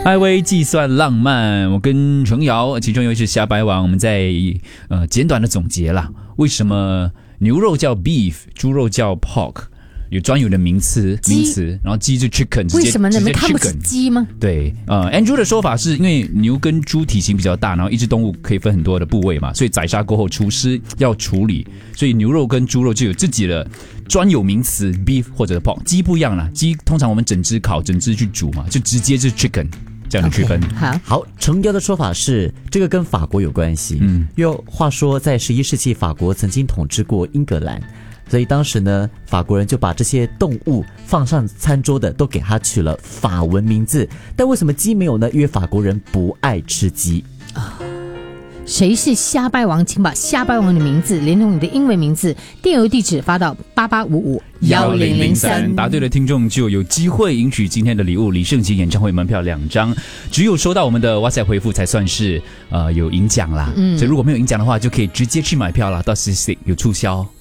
艾薇计算浪漫，我跟程瑶，其中有一是虾白王，我们在简短的总结啦，为什么牛肉叫 beef， 猪肉叫 pork， 有专有的名词，然后鸡就 chicken， 为什么你们看不 chicken 起鸡吗？ 对，Andrew 的说法是因为牛跟猪体型比较大，然后一只动物可以分很多的部位嘛，所以宰杀过后厨师要处理，所以牛肉跟猪肉就有自己的专有名词 beef 或者 pork。鸡不一样啦，鸡通常我们整只烤，整只去煮嘛，就直接是 chicken。这样的区分。 好，程雕的说法是这个跟法国有关系。因为话说在11世纪法国曾经统治过英格兰，所以当时呢法国人就把这些动物放上餐桌的都给它取了法文名字。但为什么鸡没有呢？因为法国人不爱吃鸡啊。 谁是虾掰王？请把虾掰王的名字连同你的英文名字、电邮地址发到88551003。 答对的听众就有机会赢取今天的礼物——李圣杰演唱会门票2张。只有收到我们的 WhatsApp 回复才算是有赢奖啦。所以如果没有赢奖的话，就可以直接去买票啦，到 CC 有促销。